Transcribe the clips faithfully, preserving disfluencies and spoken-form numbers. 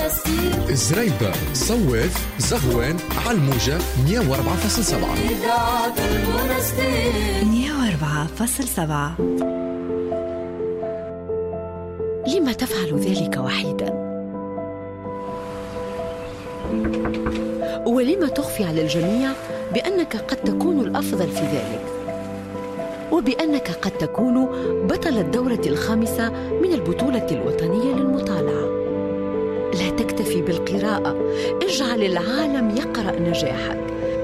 زريبة، صويف، زغوان، على مية وأربعة فاصلة سبعة. مية وأربعة فاصلة سبعة. لما تفعل ذلك وحيدا؟ ولما تخفي على الجميع بأنك قد تكون الأفضل في ذلك، وبأنك قد تكون بطل الدورة الخامسة من البطولة الوطنية للمطالعة؟ لا تكتفي بالقراءة، اجعل العالم يقرأ نجاحك.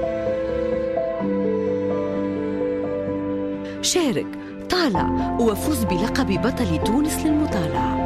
شارك، طالع، وفوز بلقب بطل تونس للمطالعة.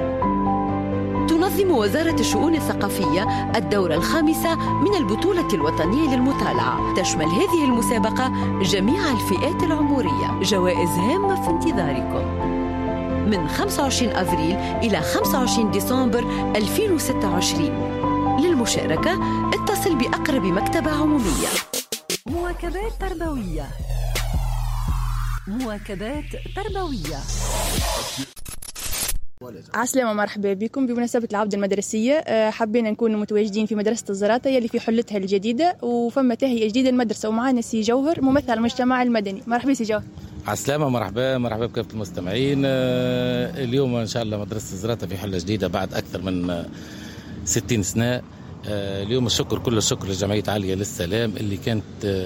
تنظم وزارة الشؤون الثقافية الدورة الخامسة من البطولة الوطنية للمطالعة. تشمل هذه المسابقة جميع الفئات العمرية. جوائز هامة في انتظاركم من خمسة وعشرين أفريل إلى خمسة وعشرين ديسمبر ألفين وستة وعشرين. للمشاركة اتصل بأقرب مكتبة عمومية. مواكبات تربوية. مواكبات تربوية. عسلامة، مرحبا بكم. بمناسبة العودة المدرسية حبينا نكون متواجدين في مدرسة الزراطة يلي في حلتها الجديدة، وفما تهيئة جديدة المدرسة، ومعانا سي جوهر ممثل المجتمع المدني. مرحبا سي جوهر. عسلامة، مرحبا مرحبا بكافة المستمعين. اليوم إن شاء الله مدرسة الزراطة في حلة جديدة بعد أكثر من ستين سنة. اليوم الشكر كل الشكر لجمعية عالية للسلام اللي كانت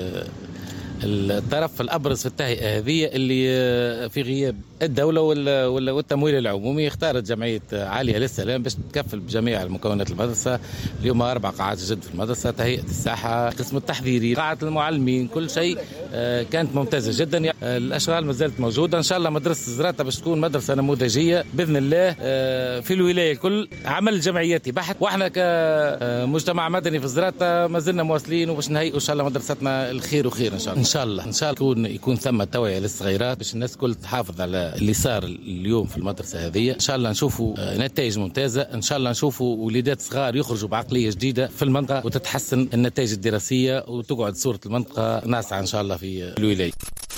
الطرف الأبرز في التهيئة هذه، اللي في غياب الدولة والتمويل العمومي اختارت جمعية عالية للسلام باش تكفل بجميع المكونات المدرسة. اليوم أربع قاعات جد في المدرسة، تهيئة الساحة، قسم التحضيري، قاعة المعلمين، كل شيء كانت ممتازة جدا. الأشغال ما زالت موجودة. إن شاء الله مدرسة الزراطة باش تكون مدرسة نموذجية بإذن الله في الولاية الكل. عمل جمعياتي بحث، وإحنا كمجتمع مدني في الزراطة ما زلنا مواصلين وباش نهيئوا إن شاء الله مدرستنا الخير وخير إن شاء الله. إن شاء الله إن شاء الله يكون يكون ثم توعية للصغيرات باش الناس كل تحافظ على اللي صار اليوم في المدرسة هذه. إن شاء الله نشوفوا نتائج ممتازة. إن شاء الله نشوفوا وليدات صغار يخرجوا بعقلية جديدة في المنطقة وتتحسن النتائج الدراسية وتقعد صورة المنطقة ناسعة إن شاء الله في الولاية.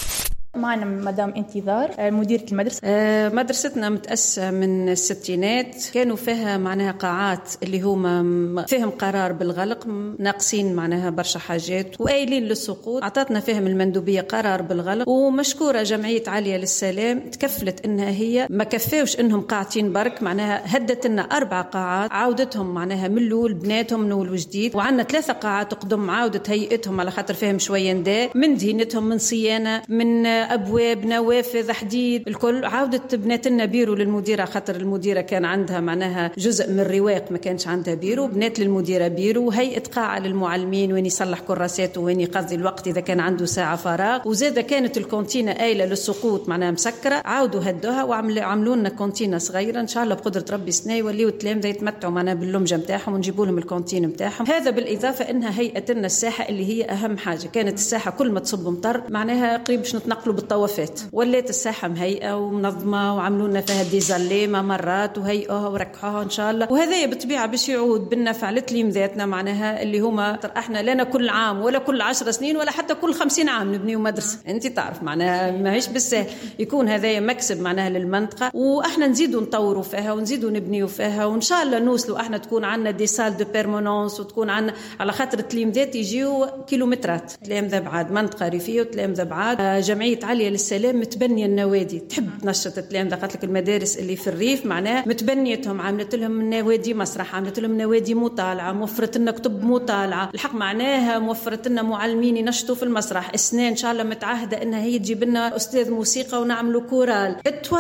معنا مدام انتظار مديرة المدرسة. آه مدرستنا متأسسة من الستينات، كانوا فيها معناها قاعات اللي هما فيهم قرار بالغلق، ناقصين معناها برشا حاجات وقايلين للسقوط. عطاتنا فيهم المندوبية قرار بالغلق، ومشكورة جمعية عالية للسلام تكفلت انها هي ما كفاوش انهم قاعتين برك، معناها هدت لنا اربع قاعات عودتهم معناها من الاول بناتهم من اول وجديد، وعندنا ثلاثة قاعات قدم عودة هيئتهم على خاطر فيهم شوية نداء من دهنتهم من صيانة من أبواب نوافذ حديد الكل. عودت بناتنا بيرو للمديرة خاطر المديرة كان عندها معناها جزء من الرواق ما كانش عندها بيرو، بنات للمديرة بيرو، وهيئة قاعة للمعلمين وين يصلح كراسات وين يقضي الوقت إذا كان عنده ساعة فراغ. وزادة كانت الكونتينة قايلة للسقوط معناها مسكرة، عودوا هدوها وعملوا لنا كونتينة صغيرة. إن شاء الله بقدرة ربي سنة يوليوا التلامذة يتمتعوا معناها باللمجة متاعهم ونجيبوا لهم الكونتين متاعهم. هذا بالإضافة إنها هيئة لنا الساحة اللي هي أهم حاجة. كانت الساحة كل ما تصب مطر معناها قريب باش نتنقلوا بالطوافات، ولات الساحة مهيئة ومنظمة وعملوا لنا فيها ديزاليمة مرات وهيئوها وركحوها إن شاء الله. وهذا بالطبيعة باش يعود بالنفع لتلامذاتنا معناها اللي هما احنا لنا كل عام ولا كل عشر سنين ولا حتى كل خمسين عام نبنيو مدرسة. انت تعرف معناها ما هيش بالسهل، يكون هذا مكسب معناها للمنطقة، واحنا نزيدوا نطوروا فيها ونزيدوا نبنيو فيها، وإن شاء الله نوصلوا احنا تكون عندنا دي سال دو بيرمونونس، وتكون عندنا على خاطر التلامذات يجيو كيلومترات، تلامذة بعاد منطقة ريفية وتلامذة بعاد. جمعية عالية للسلام متبنية النوادي، تحب تنشط التلامذة، قالت لك المدارس اللي في الريف معناها متبنيتهم، عملت لهم نوادي مسرح، عملت لهم نوادي مطالعة، موفرت لنا كتب مطالعة الحق معناها، موفرت لنا معلمين ينشطوا في المسرح. السنة إن شاء الله متعهدة إنها هي تجيب لنا أستاذ موسيقى ونعملوا كورال. التوا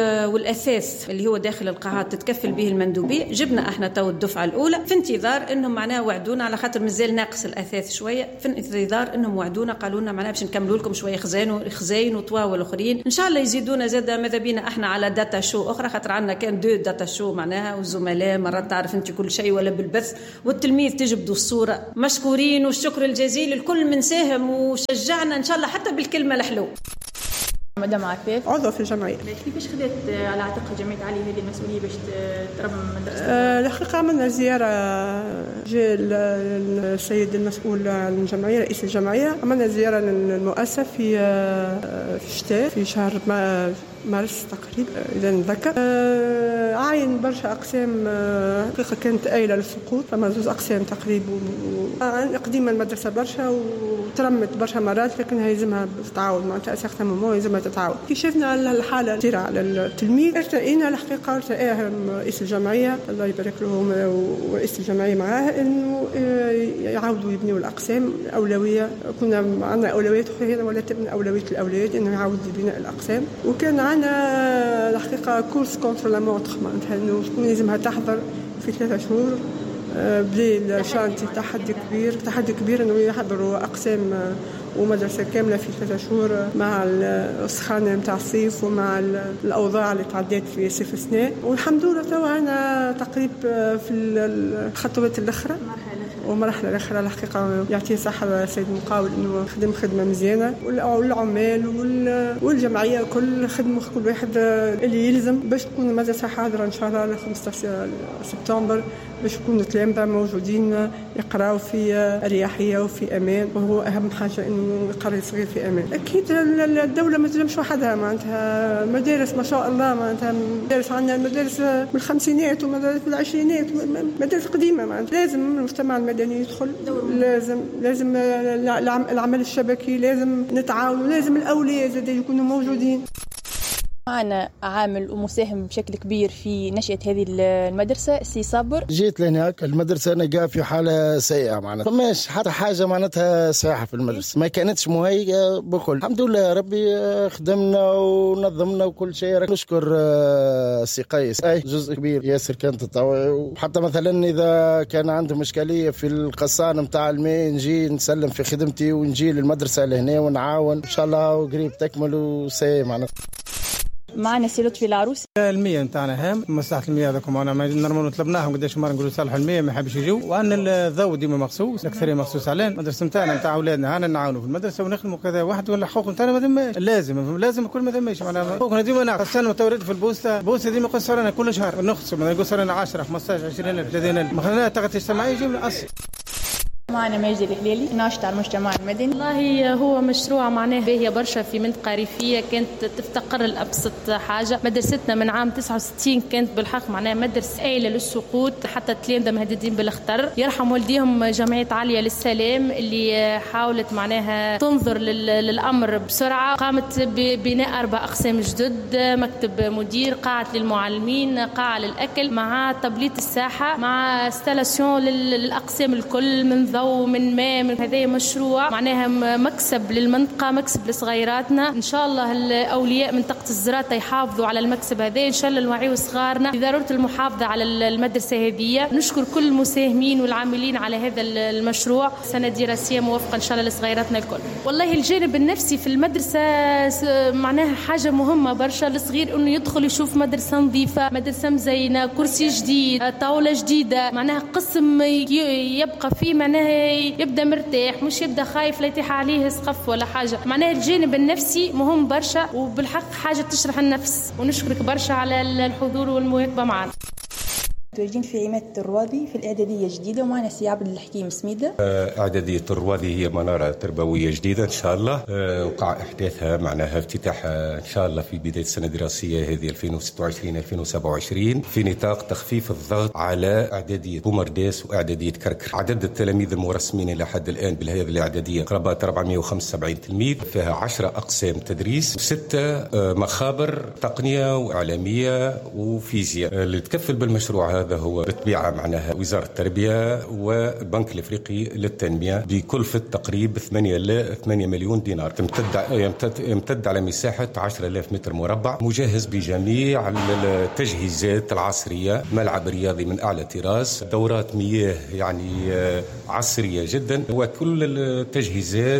والأثاث اللي هو داخل القاعات تتكفل به المندوبية، جبنا احنا تو الدفعة الأولى في انتظار إنهم معناها وعدونا على خاطر مازال ناقص الأثاث شوية، في انتظار إنهم وعدونا قالوا لنا معناها باش نكملوا لكم شوية خزان وخزاين وتوا والآخرين إن شاء الله يزيدونا زاد. ماذا بينا احنا على داتا شو أخرى خاطر عندنا كان دو داتا شو معناها، والزملاء مرات تعرف أنت كل شيء ولا بالبث، والتلميذ تجبدوا الصورة. مشكورين والشكر الجزيل الكل من ساهم وشجعنا إن شاء الله حتى بالكلمة الحلو. مدام عفاف عضو في الجمعية. كيفاش خدت على عاتقها جمعية عالية هذه المسؤولية باش ترمم مدرسة؟ أه الحقيقة عملنا زيارة، جاء السيد المسؤول عن الجمعية رئيس الجمعية، عملنا زيارة للمؤسسة في في الشتاء في شهر مارس تقريبا إذا نذكر. آه عاين برشا أقسام حقيقة آه كانت آيلة للسقوط، فما زوز أقسام تقريبا. آه قديما المدرسة برشا وترمت برشا مرات، لكن هي لازمها تتعاود معناتها أساس مو لازمها تتعاود. كي شفنا الحالة تصير على التلميذ ارتئينا الحقيقة، ارتئاها رئيس الجمعية الله يبارك لهم ورئيس الجمعية معاه إنه يعاودوا يبنوا الأقسام. أولوية كنا عندنا أولويات أخرى ولات من أولوية الأولاد إنه يعاود بناء الأقسام. وكان عندنا الحقيقة كورس كونتر لا مونتر، معناتها إنه تكون لازمها تحضر في ثلاثة شهور بلي شانتي تحدي كبير تحدي كبير إنه يحضروا أقسام ومدرسة كاملة في ثلاثة شهور مع السخانة متاع الصيف ومع الأوضاع اللي تعديت في صيف السنة. والحمد لله توا أنا تقريب في الخطوات الأخرى ومراحل الأخرى. الحقيقة يعطيه صحة السيد المقاول إنه خدم خدمة مزيانة، والعمال والجمعية كل خدمة كل واحد اللي يلزم باش تكون المدرسة حاضرة إن شاء الله ل خمسة عشر سبتمبر، باش يكونوا التلامذة موجودين يقراوا في أريحية وفي أمان، وهو أهم حاجة إنه يقرأ صغير في أمان. أكيد الدولة ما تلمش وحدها، معناتها مدارس ما شاء الله، معناتها مدارس عندنا مدارس من الخمسينات ومدارس من العشرينات، مدارس قديمة، معناتها لازم المجتمع المدني يدخل، لازم لازم العمل الشبكي، لازم نتعاون، لازم الأولياء زاد يكونوا موجودين. معنا عامل ومساهم بشكل كبير في نشأة هذه المدرسة سي صابر. جيت لهناك المدرسة أنا جا في حالة سيئة، معناتها فماش حتى حاجة معناتها ساحة في المدرسة، ما كانتش مهيئة بكل. الحمد لله يا ربي خدمنا ونظمنا وكل شيء. نشكر سي قيس، أي جزء كبير ياسر كان تطوعي. وحتى مثلا إذا كان عنده مشكلية في القصان متاع الماء نجي نسلم في خدمتي ونجي للمدرسة لهنا ونعاون إن شاء الله، وقريب تكمل وسي معناتها. معنا سي لطفي العروس. المية نتاعنا هام مصلحة المياه هذاكم، أنا نورمال طلبناهم قداش مرة نقولوا صالح المياه ما حبش يجوا، وأن الضوء ديما مخصوص، الأكثرية مخصوص علينا. المدرسة نتاعنا نتاع أولادنا أنا نعاونوا في المدرسة ونخدموا كذا واحد، ولا حقوق نتاعنا ما ذماش، لازم لازم كل ما ذماش معناها حقوقنا ديما ناقص. سنة متورد في البوسطة، البوسطة ديما يقص لنا كل شهر نخصم، يقص لنا عشرة خمسطاش عشرين ألف ثلاثين ألف، ما خلينا طاقة اجتماعية يجي من الأصل. معنا ماجد الهلالي ناشطة على المجتمع المدني. والله هو مشروع معناه باهية برشا في منطقة ريفية كانت تفتقر لأبسط حاجة. مدرستنا من عام تسعة وستين كانت بالحق معناها مدرسة آيلة للسقوط، حتى التلامذة مهددين بالخطر. يرحم والديهم جمعية عالية للسلام اللي حاولت معناها تنظر للأمر بسرعة، قامت ببناء أربع أقسام جدد، مكتب مدير، قاعة للمعلمين، قاعة للأكل، مع تبليط الساحة، مع استلاسيون للأقسام الكل من ضوء ومن ماء. من هذا مشروع معناها مكسب للمنطقة، مكسب لصغيراتنا. إن شاء الله الأولياء منطقة الزراطة يحافظوا على المكسب هذا، إن شاء الله نوعيوا صغارنا بضرورة المحافظة على المدرسة هذه. نشكر كل المساهمين والعاملين على هذا المشروع، سنة دراسية موفقة إن شاء الله لصغيراتنا الكل. والله الجانب النفسي في المدرسة معناها حاجة مهمة برشا. الصغير إنه يدخل يشوف مدرسة نظيفة، مدرسة مزينة، كرسي جديد، طاولة جديدة، معناها قسم يبقى فيه معناها يبدأ مرتاح، مش يبدأ خايف لا يتيح عليه سقف ولا حاجة. معناها الجانب النفسي مهم برشا، وبالحق حاجة تشرح النفس. ونشكرك برشا على الحضور والمواكبة معنا. متواجدين في عمادة الروادي في الإعدادية جديدة، ومعنا سي عبد الحكيم سميدة. إعدادية الروادي هي منارة تربوية جديدة إن شاء الله، وقع إحداثها معناها افتتاحها إن شاء الله في بداية السنة الدراسية هذه ألفين وستة وعشرين ألفين وسبعة وعشرين في نطاق تخفيف الضغط على إعدادية بومرداس وإعدادية كركر. عدد التلاميذ المرسمين إلى حد الآن بهذه الإعدادية قرابة أربعمائة وخمسة وسبعين تلميذ، فيها عشرة أقسام تدريس وستة مخابر تقنية وإعلامية وفيزياء. اللي تكفل بالمشروع هذا هو بالطبيعة معناها وزارة التربية والبنك الأفريقي للتنمية بكلفة تقريب ثمانية مليون دينار، تمتد يمتد على مساحة عشرة آلاف متر مربع، مجهز بجميع التجهيزات العصرية، ملعب رياضي من أعلى طراز، دورات مياه يعني عصرية جدا، وكل التجهيزات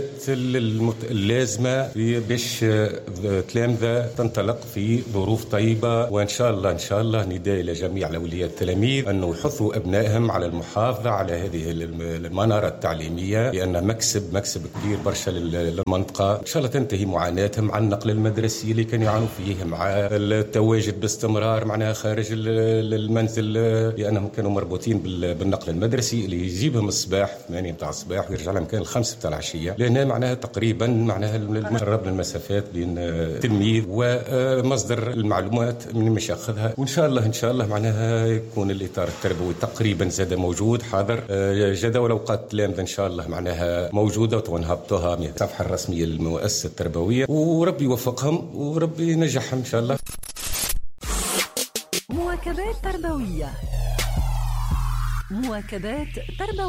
اللازمة باش التلامذة تنطلق في ظروف طيبة. وإن شاء الله إن شاء الله نداء إلى جميع الأولياء التلاميذ التلاميذ أنه يحثوا أبنائهم على المحافظة على هذه المنارة التعليمية، لأن مكسب مكسب كبير برشا للمنطقة. إن شاء الله تنتهي معاناتهم عن النقل المدرسي اللي كانوا يعانوا فيه، مع التواجد باستمرار معناها خارج المنزل، لأنهم كانوا مربوطين بالنقل المدرسي اللي يجيبهم الصباح ثمانية متاع الصباح ويرجع لهم كان الخمسة متاع العشية، لأن معناها تقريبا معناها قربنا المسافات بين التلميذ ومصدر المعلومات من مش ياخذها. وإن شاء الله إن شاء الله معناها يكون الإطار التربوي تقريبا زاد موجود حاضر جدول أوقات التلامذة إن شاء الله معناها موجودة وتنهبطوها من الصفحة الرسمية للمؤسسة التربوية، وربي يوفقهم وربي ينجحهم إن شاء الله. مواكبات تربوية. مواكبات تربوية.